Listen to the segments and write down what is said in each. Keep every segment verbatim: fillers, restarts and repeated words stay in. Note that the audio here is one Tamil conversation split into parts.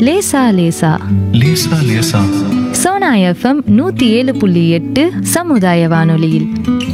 லேசா லேசா லேசா லேசா சோனா எஃப்எம் நூத்தி ஏழு புள்ளி எட்டு சமுதாய வானொலியில்.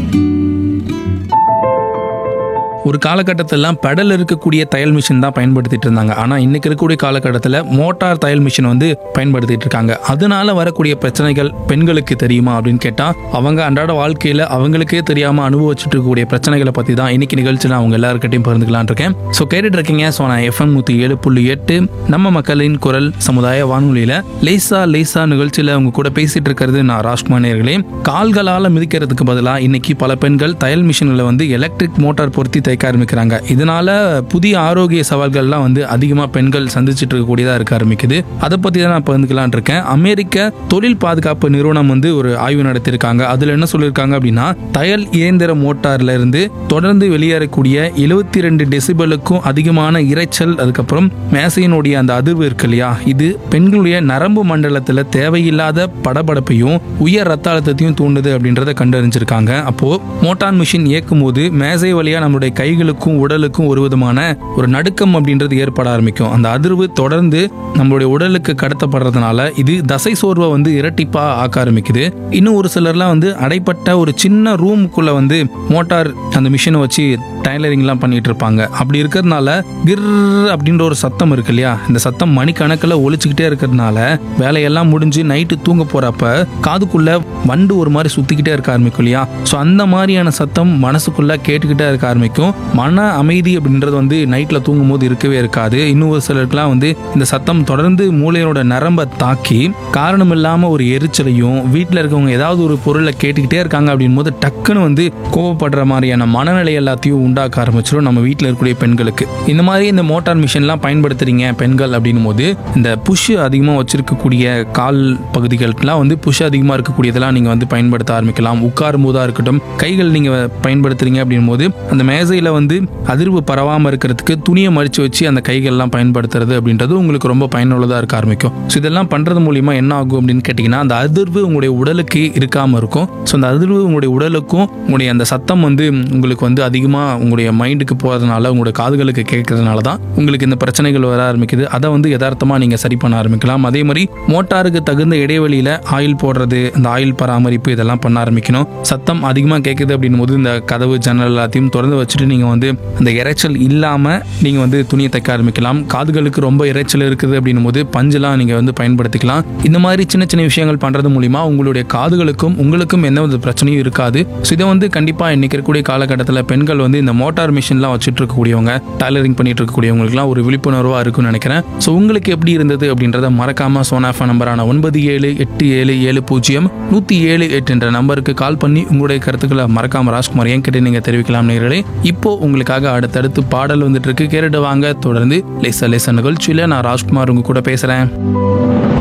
ஒரு காலகட்டத்திலாம் பெடல் இருக்கக்கூடிய தையல் மிஷின் தான் பயன்படுத்திட்டு இருந்தாங்க. ஆனால் இன்னைக்கு இருக்கக்கூடிய காலகட்டத்தில் மோட்டார் தையல் மிஷின் வந்து பயன்படுத்திட்டு இருக்காங்க. அதனால வரக்கூடிய பிரச்சனைகள் பெண்களுக்கு தெரியுமா அப்படின்னு கேட்டால், அவங்க அன்றாட வாழ்க்கையில் அவங்களுக்கே தெரியாமல் அனுபவிச்சுட்டு இருக்கக்கூடிய பிரச்சனைகளை பற்றி தான் இன்னைக்கு நிகழ்ச்சியில் அவங்க எல்லாருக்கிட்டையும் பகிர்ந்துக்கலான் இருக்கேன். ஸோ கேட்டுட்டு இருக்கீங்க சோனா எஃப்எம் நூற்றி ஏழு புள்ளி எட்டு நம்ம மக்களின் குரல் சமுதாய வானொலியில் லேசா லேசா நிகழ்ச்சியில் அவங்க கூட பேசிட்டு இருக்கிறது நான் ராஜ்குமார் நேயர்களே. கால்களால் மிதிக்கிறதுக்கு பதிலாக இன்னைக்கு பல பெண்கள் தையல் மிஷின்களை வந்து எலக்ட்ரிக் மோட்டார் பொருத்தி தைக்க ஆரம்பிக்கிறாங்க. இதனால புதிய ஆரோக்கிய சவால்கள்லாம் வந்து அதிகமாக பெண்கள் சந்திச்சுட்டு இருக்கக்கூடியதாக இருக்க ஆரம்பிக்குது. அதை பற்றி தான் நான் பகிர்ந்துக்கலான் இருக்கேன். அமெரிக்க தொழில் பாதுகாப்பு நிறுவனம் வந்து ஒரு ஆய்வு நடத்தியிருக்காங்க. அதில் என்ன சொல்லியிருக்காங்க அப்படின்னா, தையல் இயந்திர மோட்டார்ல இருந்து தொடர்ந்து வெளியேறக்கூடிய எழுபத்தி ரெண்டு டெசிபலுக்கும் அதிகமான இரைச்சல், அதுக்கப்புறம் மேசையினுடைய அந்த அதிர்வு இருக்கு இல்லையா, இது பெண்களுடைய நரம்பு மண்டலத்தில் தேவையில்லாத படபடப்பையும் உயர் ரத்த அழுத்தத்தையும் தூண்டுது அப்படின்றத கண்டறிஞ்சிருக்காங்க. அப்போ மோட்டார் மிஷின் இயக்கும் போது மேசை வழியா நம்மளுடைய கைகளுக்கும் உடலுக்கும் ஒரு விதமான ஒரு நடுக்கம் அப்படின்றது ஏற்பட ஆரம்பிக்கும். அந்த அதிர்வு தொடர்ந்து நம்மளுடைய உடலுக்கு கடத்தப்படுறதுனால இது தசை சோர்வை வந்து இரட்டிப்பா ஆக்க ஆரம்பிக்குது. இன்னும் ஒரு சிலர்லாம் வந்து அடைப்பட்ட ஒரு சின்ன ரூமுக்குள்ள வந்து மோட்டார் அந்த மிஷினை வச்சு டைலரிங்லாம் பண்ணிட்டு இருப்பாங்க. அப்படி இருக்கிறதுனால கிர் அப்படின்ற ஒரு சத்தம் இருக்கு இல்லையா, இந்த சத்தம் மணிக்கணக்கில் ஒழிச்சுக்கிட்டே இருக்கிறதுனால வேலையெல்லாம் முடிஞ்சு நைட்டு தூங்க போறப்ப காதுக்குள்ள வண்டு ஒரு மாதிரி சுத்திக்கிட்டே இருக்க ஆரம்பிக்கும் இல்லையா. ஸோ அந்த மாதிரியான சத்தம் மனசுக்குள்ள கேட்டுக்கிட்டே இருக்க ஆரம்பிக்கும். மன அமைதி அப்படின்றது வந்து நைட்ல தூங்கும் போது இருக்கவே இருக்காது. இன்னும் ஒரு சிலருக்குலாம் வந்து இந்த சத்தம் தொடர்ந்து மூளையோட நரம்பை தாக்கி காரணம் இல்லாம ஒரு எரிச்சலையும், வீட்டில் இருக்கவங்க ஏதாவது ஒரு பொருளை கேட்டுக்கிட்டே இருக்காங்க அப்படின் போது டக்குன்னு வந்து கோவப்படுற மாதிரியான மனநிலை எல்லாத்தையும் உண்டாக்க ஆரம்பிச்சிடும் நம்ம வீட்டில் இருக்கக்கூடிய பெண்களுக்கு. இந்த மாதிரி இந்த மோட்டார் மிஷின்லாம் பயன்படுத்துறீங்க பெண்கள் அப்படின்னும் போது, இந்த புஷ் அதிகமாக வச்சிருக்கக்கூடிய கால் பகுதிகளுக்குலாம் வந்து புஷ் அதிகமாக இருக்கக்கூடியதெல்லாம் நீங்கள் வந்து பயன்படுத்த ஆரம்பிக்கலாம். உட்காரும் போதாக இருக்கட்டும், கைகள் நீங்கள் பயன்படுத்துறீங்க அப்படின் போது அந்த மேசையில் வந்து அதிர்வு பரவாமல் இருக்கிறதுக்கு துணியை மடிச்சு வச்சு அந்த கைகள்லாம் பயன்படுத்துறது அப்படின்றது உங்களுக்கு ரொம்ப பயனுள்ளதாக இருக்க ஆரம்பிக்கும். ஸோ இதெல்லாம் பண்ணுறது மூலிமா என்ன ஆகும் அப்படின்னு கேட்டிங்கன்னா, அந்த அதிர்வு உங்களுடைய உடலுக்கு இருக்காமல் இருக்கும். ஸோ அந்த அதிர்வு உங்களுடைய உடலுக்கும் உங்களுடைய அந்த சத்தம் வந்து உங்களுக்கு வந்து அதிகமாக உங்களுடைய மைண்டுக்கு போகிறதுனால, உங்களுடைய காதுகளுக்கு கேட்கறதுனால தான் உங்களுக்கு இந்த பிரச்சனைகள் வர ஆரம்பிக்குது. அதை வந்து யதார்த்தமாக நீங்கள் சரி பண்ண ஆரம்பிக்கலாம். அதே மாதிரி மோட்டாருக்கு தகுந்த இடைவெளியில் ஆயில் போடுறது, இந்த ஆயில் பராமரிப்பு இதெல்லாம் பண்ண ஆரம்பிக்கணும். சத்தம் அதிகமாக கேட்குது அப்படின் போது இந்த கதவு ஜன்னல் எல்லாத்தையும் திறந்து வச்சுட்டு நீங்கள் வந்து அந்த இறைச்சல் இல்லாமல் நீங்கள் வந்து துணியை தைக்க ஆரம்பிக்கலாம். காதுகளுக்கு ரொம்ப இறைச்சல் இருக்குது அப்படின்னும் போது பஞ்செலாம் நீங்கள் வந்து பயன்படுத்திக்கலாம். இந்த மாதிரி சின்ன சின்ன விஷயங்கள் பண்ணுறது மூலிமா உங்களுடைய காதுகளுக்கும் உங்களுக்கும் எந்த ஒரு பிரச்சனையும் இருக்காது. ஸோ இதை வந்து கண்டிப்பாக இன்னைக்கு இருக்கக்கூடிய காலகட்டத்தில் பெண்கள் வந்து இந்த மோட்டார் மிஷின்லாம் வச்சுட்டு இருக்கக்கூடியவங்க, டைலரிங் பண்ணிட்டு இருக்கக்கூடியவங்களுக்குலாம் ஒரு விழிப்புணர்வாக இருக்குன்னு நினைக்கிறேன். ஸோ உங்களுக்கு எப்படி இருந்தது அப்படின்றத மறக்காம சோனாஃபா நம்பரான ஒன்பது ஏழு எட்டு ஏழு ஏழு பூஜ்ஜியம் நூற்றி ஏழு எட்டு என்ற நம்பருக்கு கால் பண்ணி உங்களுடைய கருத்துக்களை மறக்காம ராஜ்குமார் என்கிட்ட நீங்கள் தெரிவிக்கலாம் நேயர்களே. இப்போ உங்களுக்காக அடுத்தடுத்து பாடல் வந்துட்டு இருக்கு, கேட்டுட்டு வாங்க. தொடர்ந்து லேசா லேசா நிகழ்ச்சியில் நான் ராஜ்குமார் உங்க கூட பேசுகிறேன்.